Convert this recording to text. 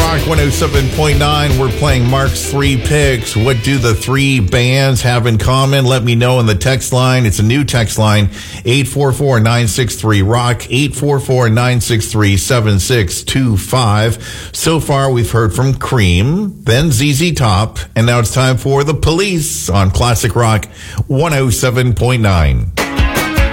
Rock 107.9. We're playing Mark's Three Picks. What do the three bands have in common? Let me know in the text line. It's a new text line, 844-963-ROCK, 844-963-7625. So far, we've heard from Cream, then ZZ Top, and now it's time for The Police on Classic Rock 107.9.